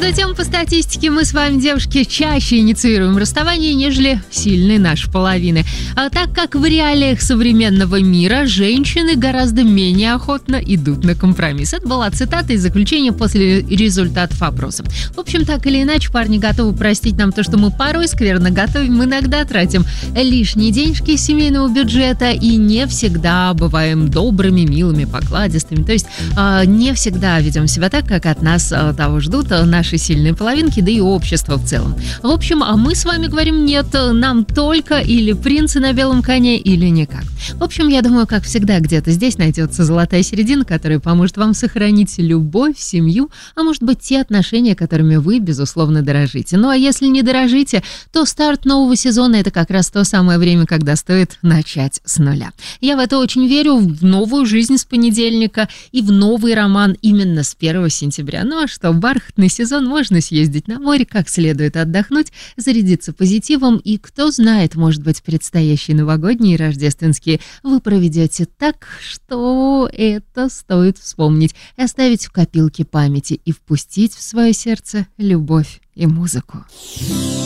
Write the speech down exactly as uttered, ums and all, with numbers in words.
Между тем, по статистике, мы с вами, девушки, чаще инициируем расставание, нежели сильные наши половины. А так как в реалиях современного мира женщины гораздо менее охотно идут на компромисс. Это была цитата из заключения после результатов опроса. В общем, так или иначе, парни готовы простить нам то, что мы порой скверно готовим, иногда тратим лишние денежки из семейного бюджета и не всегда бываем добрыми, милыми, покладистыми. То есть э, не всегда ведем себя так, как от нас э, того ждут наши сильные половинки, да и общество в целом. В общем, а мы с вами говорим нет, нам только или принцы на белом коне, или никак. В общем, я думаю, как всегда, где-то здесь найдется золотая середина, которая поможет вам сохранить любовь, семью, а может быть, те отношения, которыми вы, безусловно, дорожите. Ну а если не дорожите, то старт нового сезона – это как раз то самое время, когда стоит начать с нуля. Я в это очень верю, в новую жизнь с понедельника и в новый роман именно с первого сентября. Ну а что, бархатный сезон, можно съездить на море, как следует отдохнуть, зарядиться позитивом, и кто знает, может быть, предстоящие новогодние и рождественские вы проведете так, что это стоит вспомнить, и оставить в копилке памяти и впустить в свое сердце любовь и музыку.